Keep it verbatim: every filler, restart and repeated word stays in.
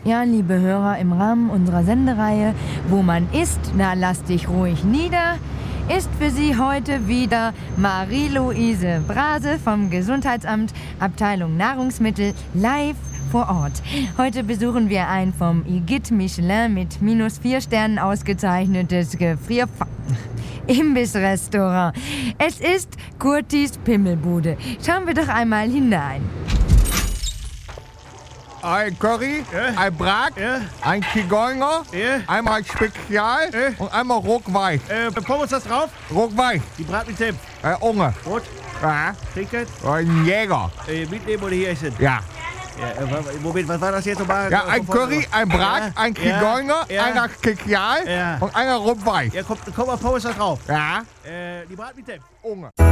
Ja, liebe Hörer, im Rahmen unserer Sendereihe Wo man isst, na lass dich ruhig nieder, ist für Sie heute wieder Marie-Louise Brase vom Gesundheitsamt, Abteilung Nahrungsmittel, live vor Ort. Heute besuchen wir ein vom Igitt Michelin mit minus vier Sternen ausgezeichnetes Gefrier... Imbissrestaurant. Es ist Kurtis Pimmelbude. Schauen wir doch einmal hinein. Ein Curry, Ja. ein Brat, Ja. ein Zigeuner, Ja. einmal Spezial Ja. und einmal Ruckweich. Äh, Pommes das drauf? Ruckweich, Die Brat mit Senf. äh, Unge. Rot, Ja, trinken, ein Jäger. äh, mitnehmen oder hier essen? Ja. Ja, äh, wa- Moment, was war das jetzt nochmal? Ja, ein Curry, ein Brat, Ja. ein Ja. Zigeuner, Ja. einer Spezial Ja. und einer Ruckweich. Ja, komm, komm mal Pommes da drauf. Ja, Äh, die Brat mit Senf. Unge.